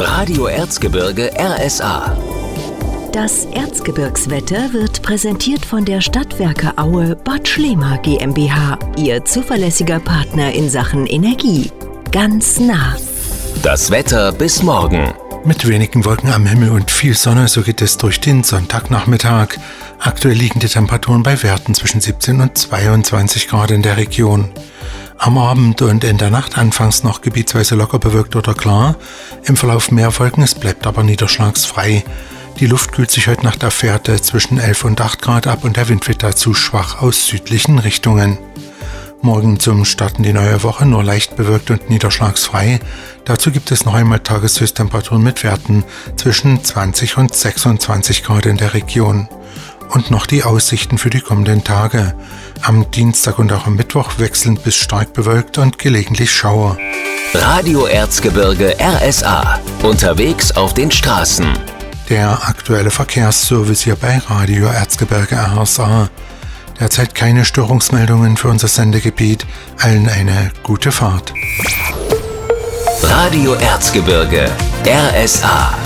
Radio Erzgebirge RSA. Das Erzgebirgswetter wird präsentiert von der Stadtwerke Aue Bad Schlema GmbH, Ihr zuverlässiger Partner in Sachen Energie. Ganz nah. Das Wetter bis morgen. Mit wenigen Wolken am Himmel und viel Sonne, so geht es durch den Sonntagnachmittag. Aktuell liegen die Temperaturen bei Werten zwischen 17 und 22 Grad in der Region. Am Abend und in der Nacht anfangs noch gebietsweise locker bewölkt oder klar. Im Verlauf mehr Wolken, es bleibt aber niederschlagsfrei. Die Luft kühlt sich heute Nacht auf Fährte zwischen 11 und 8 Grad ab und der Wind wird dazu schwach aus südlichen Richtungen. Morgen zum Starten die neue Woche nur leicht bewölkt und niederschlagsfrei. Dazu gibt es noch einmal Tageshöchsttemperaturen mit Werten zwischen 20 und 26 Grad in der Region. Und noch die Aussichten für die kommenden Tage. Am Dienstag und auch am Mittwoch wechselnd bis stark bewölkt und gelegentlich Schauer. Radio Erzgebirge RSA. Unterwegs auf den Straßen. Der aktuelle Verkehrsservice hier bei Radio Erzgebirge RSA. Derzeit keine Störungsmeldungen für unser Sendegebiet. Allen eine gute Fahrt. Radio Erzgebirge RSA.